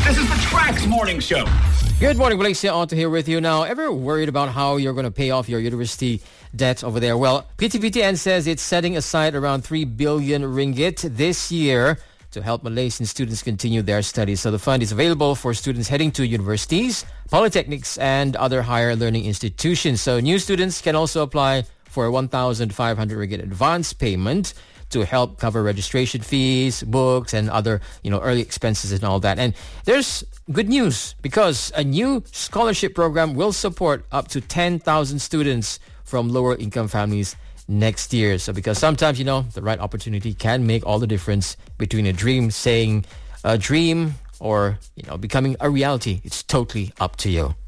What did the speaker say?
This is the Trax Morning Show. Good morning, Malaysia. On to here with you now. Ever worried about how you're going to pay off your university debt over there? Well, PTPTN says it's setting aside around 3 billion ringgit this year to help Malaysian students continue their studies. So the fund is available for students heading to universities, polytechnics, and other higher learning institutions. So new students can also apply for a 1,500 ringgit advance payment to help cover registration fees, books, and other, early expenses and all that. And there's good news because a new scholarship program will support up to 10,000 students from lower income families next year. So because sometimes, the right opportunity can make all the difference between a dream or, becoming a reality. It's totally up to you.